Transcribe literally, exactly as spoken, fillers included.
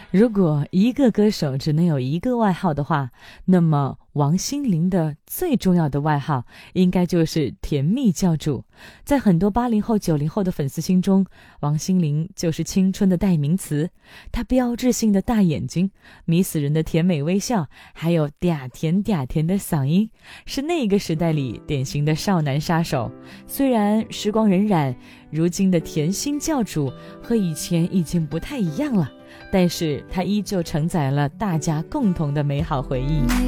如果一个歌手只能有一个外号的话，那么王心凌的最重要的外号应该就是甜蜜教主。在很多八零后九零后的粉丝心中，王心凌就是青春的代名词。她标志性的大眼睛，迷死人的甜美微笑，还有嗲甜嗲甜的嗓音，是那个时代里典型的少男杀手。虽然时光荏苒，如今的甜心教主和以前已经不太一样了，但是它依旧承载了大家共同的美好回忆。